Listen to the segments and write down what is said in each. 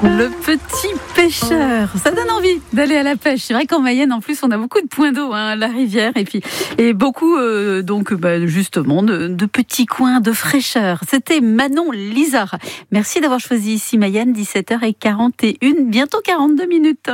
Le petit pêcheur, ça donne envie d'aller à la pêche. C'est vrai qu'en Mayenne, en plus, on a beaucoup de points d'eau, la rivière, et beaucoup, justement, de petits coins de fraîcheur. C'était Manon Lizard. Merci d'avoir choisi ici Mayenne, 17h41, bientôt 42 minutes.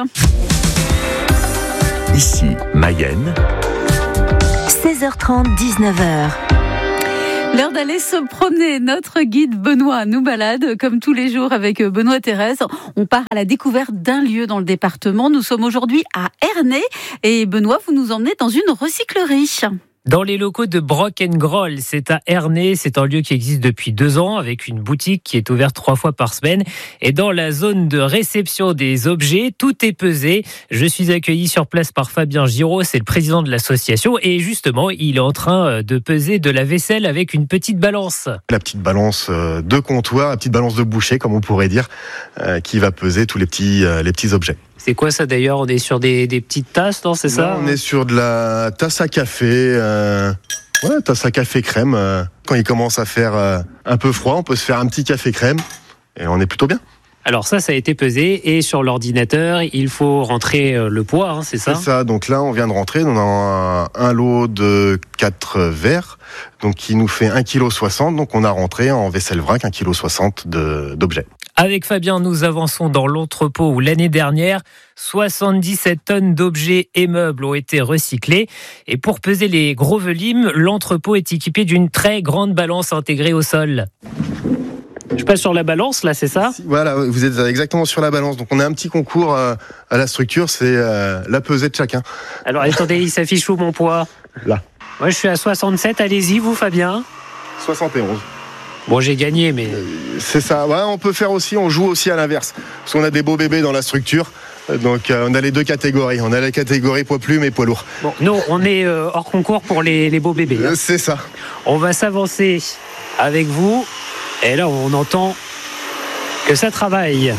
Ici Mayenne, 16h30, 19h. L'heure d'aller se promener. Notre guide Benoît nous balade comme tous les jours avec Benoît Thérèse. On part à la découverte d'un lieu dans le département. Nous sommes aujourd'hui à Ernée et Benoît, vous nous emmenez dans une recyclerie. Dans les locaux de Brock & Groll, c'est à Ernée, c'est un lieu qui existe depuis 2 ans avec une boutique qui est ouverte 3 fois par semaine. Et dans la zone de réception des objets, tout est pesé. Je suis accueilli sur place par Fabien Giraud, c'est le président de l'association. Et justement, il est en train de peser de la vaisselle avec une petite balance. La petite balance de comptoir, la petite balance de boucher, comme on pourrait dire, qui va peser tous les petits objets. C'est quoi ça d'ailleurs ? On est sur des petites tasses, non ? C'est ça ? On est sur de la tasse à café, tasse à café crème. Quand il commence à faire un peu froid, on peut se faire un petit café crème et on est plutôt bien. Alors ça a été pesé et sur l'ordinateur, il faut rentrer le poids, c'est ça ? C'est ça, donc là on vient de rentrer, on a un lot de 4 verres, donc qui nous fait 1,60 kg, donc on a rentré en vaisselle vrac 1,60 kg d'objets. Avec Fabien, nous avançons dans l'entrepôt où l'année dernière, 77 tonnes d'objets et meubles ont été recyclés. Et pour peser les gros volumes, l'entrepôt est équipé d'une très grande balance intégrée au sol. Je passe sur la balance, là, c'est ça ? Voilà, vous êtes exactement sur la balance. Donc on a un petit concours à la structure, c'est la pesée de chacun. Alors attendez, il s'affiche où mon poids ? Là. Moi je suis à 67, allez-y vous Fabien. 71. Bon, j'ai gagné, mais... C'est ça, ouais, on peut faire aussi, on joue aussi à l'inverse. Parce qu'on a des beaux bébés dans la structure, donc on a les 2 catégories. On a la catégorie poids plume et poids lourd. Bon, nous, on est hors concours pour les beaux bébés. C'est ça. On va s'avancer avec vous, et là, on entend que ça travaille.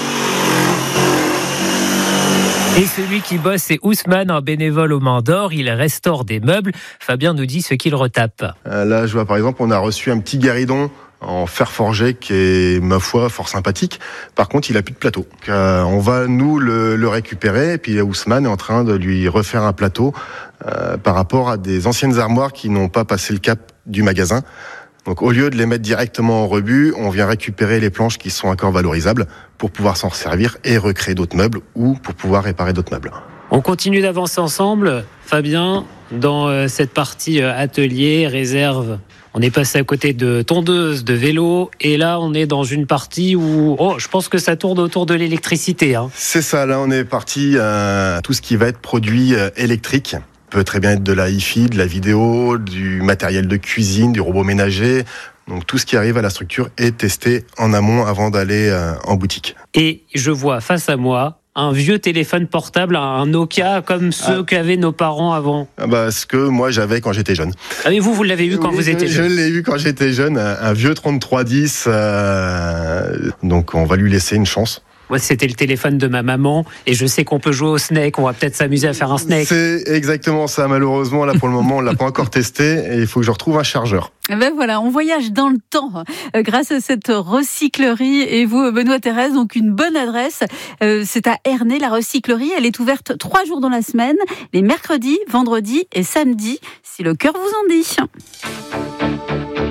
Et celui qui bosse, c'est Ousmane, un bénévole aux mains d'or. Il restaure des meubles. Fabien nous dit ce qu'il retape. Là, je vois par exemple, on a reçu un petit guéridon en fer forgé qui est, ma foi, fort sympathique. Par contre, il a plus de plateau. On va, nous, le récupérer. Et puis, Ousmane est en train de lui refaire un plateau par rapport à des anciennes armoires qui n'ont pas passé le cap du magasin. Donc, au lieu de les mettre directement en rebut, on vient récupérer les planches qui sont encore valorisables pour pouvoir s'en servir et recréer d'autres meubles ou pour pouvoir réparer d'autres meubles. On continue d'avancer ensemble. Fabien, dans cette partie atelier, réserve, on est passé à côté de tondeuses, de vélos, et là, on est dans une partie où, je pense que ça tourne autour de l'électricité. C'est ça, là, on est parti à tout ce qui va être produit électrique. Peut très bien être de la hi-fi, de la vidéo, du matériel de cuisine, du robot ménager. Donc tout ce qui arrive à la structure est testé en amont avant d'aller en boutique. Et je vois face à moi un vieux téléphone portable, un Nokia comme ceux qu'avaient nos parents avant. Ce que moi j'avais quand j'étais jeune. Ah mais vous l'avez eu quand vous étiez jeune ? Je l'ai eu quand j'étais jeune, un vieux 3310. Donc on va lui laisser une chance. Moi, c'était le téléphone de ma maman et je sais qu'on peut jouer au Snake. On va peut-être s'amuser à faire un Snake. C'est exactement ça. Malheureusement, là, pour le moment, on l'a pas encore testé et il faut que je retrouve un chargeur. Ben voilà, on voyage dans le temps grâce à cette recyclerie. Et vous, Benoît Thérèse, donc une bonne adresse. C'est à Ernée, la recyclerie. Elle est ouverte 3 jours dans la semaine, les mercredis, vendredis et samedis, si le cœur vous en dit.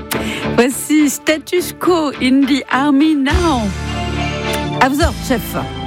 Voici Status Quo in the Army Now. À vous, chef.